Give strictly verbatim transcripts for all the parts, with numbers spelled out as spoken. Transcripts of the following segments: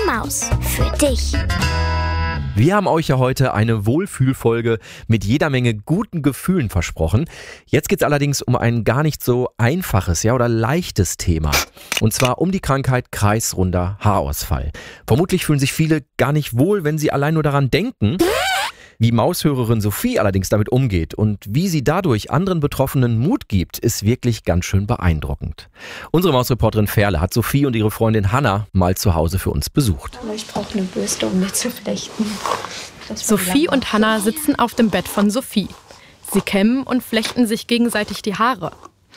Maus, für dich. Wir haben euch ja heute eine Wohlfühlfolge mit jeder Menge guten Gefühlen versprochen. Jetzt geht es allerdings um ein gar nicht so einfaches, ja, oder leichtes Thema. Und zwar um die Krankheit kreisrunder Haarausfall. Vermutlich fühlen sich viele gar nicht wohl, wenn sie allein nur daran denken. Wie Maushörerin Sophie allerdings damit umgeht und wie sie dadurch anderen Betroffenen Mut gibt, ist wirklich ganz schön beeindruckend. Unsere Mausreporterin Ferle hat Sophie und ihre Freundin Hanna mal zu Hause für uns besucht. Ich brauche eine Bürste, um mir zu flechten. Sophie und Hanna sitzen auf dem Bett von Sophie. Sie kämmen und flechten sich gegenseitig die Haare.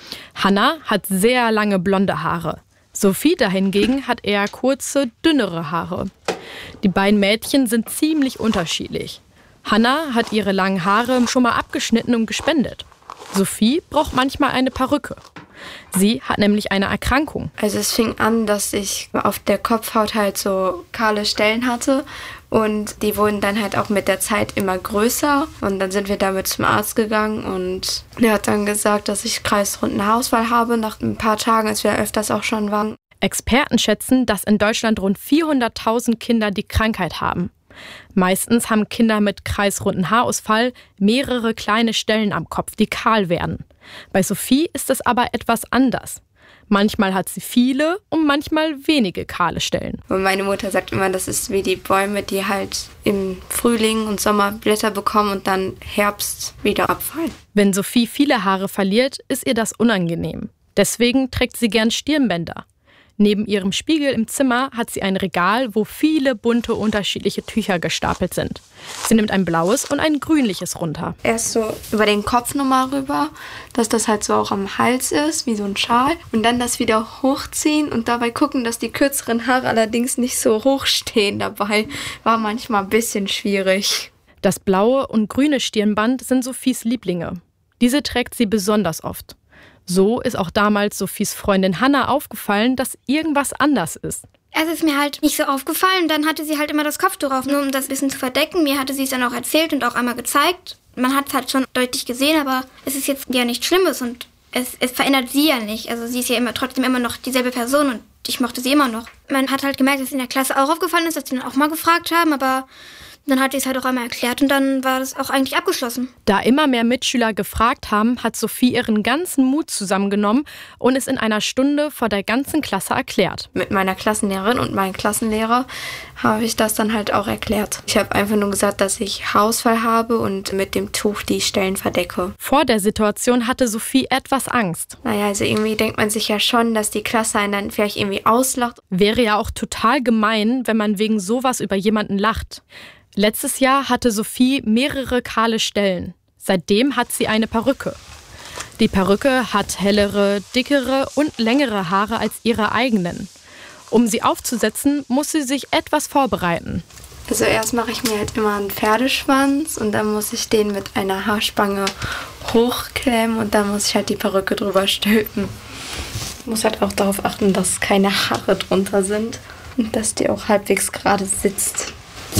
Hanna hat sehr lange blonde Haare. Sophie dahingegen hat eher kurze, dünnere Haare. Die beiden Mädchen sind ziemlich unterschiedlich. Hanna hat ihre langen Haare schon mal abgeschnitten und gespendet. Sophie braucht manchmal eine Perücke. Sie hat nämlich eine Erkrankung. Also es fing an, dass ich auf der Kopfhaut halt so kahle Stellen hatte und die wurden dann halt auch mit der Zeit immer größer und dann sind wir damit zum Arzt gegangen und er hat dann gesagt, dass ich kreisrunden Haarausfall habe nach ein paar Tagen, als wir öfters auch schon waren. Experten schätzen, dass in Deutschland rund vierhunderttausend Kinder die Krankheit haben. Meistens haben Kinder mit kreisrunden Haarausfall mehrere kleine Stellen am Kopf, die kahl werden. Bei Sophie ist es aber etwas anders. Manchmal hat sie viele und manchmal wenige kahle Stellen. Und meine Mutter sagt immer, das ist wie die Bäume, die halt im Frühling und Sommer Blätter bekommen und dann Herbst wieder abfallen. Wenn Sophie viele Haare verliert, ist ihr das unangenehm. Deswegen trägt sie gern Stirnbänder. Neben ihrem Spiegel im Zimmer hat sie ein Regal, wo viele bunte, unterschiedliche Tücher gestapelt sind. Sie nimmt ein blaues und ein grünliches runter. Erst so über den Kopf nochmal rüber, dass das halt so auch am Hals ist, wie so ein Schal. Und dann das wieder hochziehen und dabei gucken, dass die kürzeren Haare allerdings nicht so hoch stehen dabei. War manchmal ein bisschen schwierig. Das blaue und grüne Stirnband sind Sophies Lieblinge. Diese trägt sie besonders oft. So ist auch damals Sophies Freundin Hanna aufgefallen, dass irgendwas anders ist. Es ist mir halt nicht so aufgefallen. Dann hatte sie halt immer das Kopftuch auf, nur um das ein bisschen zu verdecken. Mir hatte sie es dann auch erzählt und auch einmal gezeigt. Man hat es halt schon deutlich gesehen, aber es ist jetzt ja nichts Schlimmes und es, es verändert sie ja nicht. Also sie ist ja immer trotzdem immer noch dieselbe Person und ich mochte sie immer noch. Man hat halt gemerkt, dass es in der Klasse auch aufgefallen ist, dass sie dann auch mal gefragt haben, aber dann hat sie es halt auch einmal erklärt und dann war das auch eigentlich abgeschlossen. Da immer mehr Mitschüler gefragt haben, hat Sophie ihren ganzen Mut zusammengenommen und es in einer Stunde vor der ganzen Klasse erklärt. Mit meiner Klassenlehrerin und meinem Klassenlehrer habe ich das dann halt auch erklärt. Ich habe einfach nur gesagt, dass ich Haarausfall habe und mit dem Tuch die Stellen verdecke. Vor der Situation hatte Sophie etwas Angst. Naja, also irgendwie denkt man sich ja schon, dass die Klasse einen dann vielleicht irgendwie auslacht. Wäre ja auch total gemein, wenn man wegen sowas über jemanden lacht. Letztes Jahr hatte Sophie mehrere kahle Stellen. Seitdem hat sie eine Perücke. Die Perücke hat hellere, dickere und längere Haare als ihre eigenen. Um sie aufzusetzen, muss sie sich etwas vorbereiten. Also erst mache ich mir halt immer einen Pferdeschwanz und dann muss ich den mit einer Haarspange hochklemmen und dann muss ich halt die Perücke drüber stülpen. Ich muss halt auch darauf achten, dass keine Haare drunter sind und dass die auch halbwegs gerade sitzt.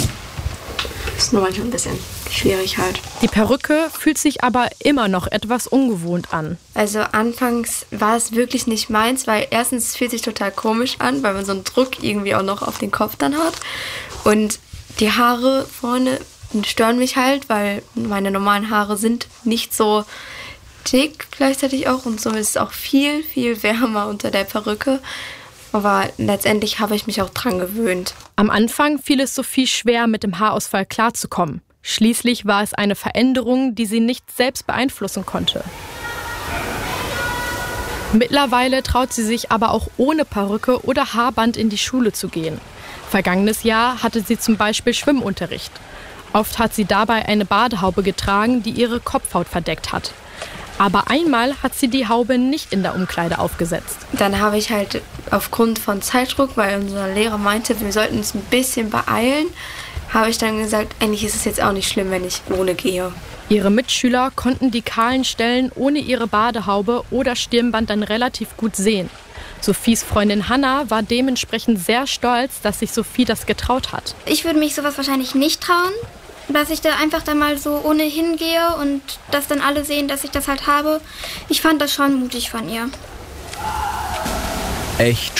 Ist nur manchmal ein bisschen schwierig halt. Die Perücke fühlt sich aber immer noch etwas ungewohnt an. Also anfangs war es wirklich nicht meins, weil erstens es fühlt sich total komisch an, weil man so einen Druck irgendwie auch noch auf den Kopf dann hat. Und die Haare vorne stören mich halt, weil meine normalen Haare sind nicht so dick gleichzeitig auch. Und so ist es auch viel, viel wärmer unter der Perücke. Aber letztendlich habe ich mich auch dran gewöhnt. Am Anfang fiel es Sophie schwer, mit dem Haarausfall klarzukommen. Schließlich war es eine Veränderung, die sie nicht selbst beeinflussen konnte. Mittlerweile traut sie sich aber auch ohne Perücke oder Haarband in die Schule zu gehen. Vergangenes Jahr hatte sie zum Beispiel Schwimmunterricht. Oft hat sie dabei eine Badehaube getragen, die ihre Kopfhaut verdeckt hat. Aber einmal hat sie die Haube nicht in der Umkleide aufgesetzt. Dann habe ich halt aufgrund von Zeitdruck, weil unser Lehrer meinte, wir sollten uns ein bisschen beeilen, habe ich dann gesagt, eigentlich ist es jetzt auch nicht schlimm, wenn ich ohne gehe. Ihre Mitschüler konnten die kahlen Stellen ohne ihre Badehaube oder Stirnband dann relativ gut sehen. Sophies Freundin Hanna war dementsprechend sehr stolz, dass sich Sophie das getraut hat. Ich würde mich sowas wahrscheinlich nicht trauen. Dass ich da einfach da mal so ohne hingehe und dass dann alle sehen, dass ich das halt habe. Ich fand das schon mutig von ihr. Echt